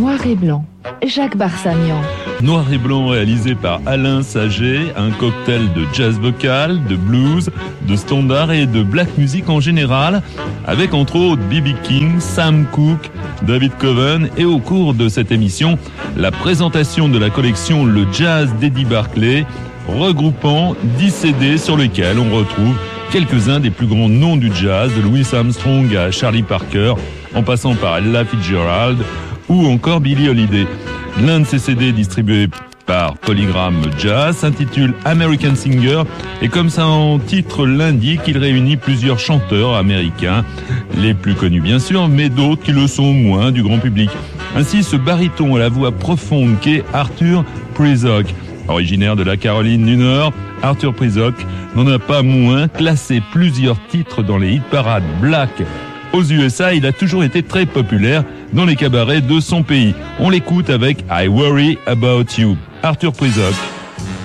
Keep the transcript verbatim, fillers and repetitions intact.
Noir et blanc, Jacques Barsamian. Noir et blanc réalisé par Alain Saget, un cocktail de jazz vocal, de blues, de standard et de black music en général, avec entre autres B B King, Sam Cooke, David Coven et au cours de cette émission, la présentation de la collection Le Jazz d'Eddie Barclay, regroupant dix C D sur lesquels on retrouve quelques-uns des plus grands noms du jazz, de Louis Armstrong à Charlie Parker, en passant par Ella Fitzgerald ou encore Billie Holiday. L'un de ces C D distribués par Polygram Jazz s'intitule American Singer et comme son titre l'indique, il réunit plusieurs chanteurs américains, les plus connus bien sûr, mais d'autres qui le sont moins du grand public. Ainsi, ce baryton à la voix profonde qu'est Arthur Prysock. Originaire de la Caroline du Nord, Arthur Prysock n'en a pas moins classé plusieurs titres dans les hit parades black. Aux U S A, il a toujours été très populaire dans les cabarets de son pays. On l'écoute avec I Worry About You, Arthur Prysock.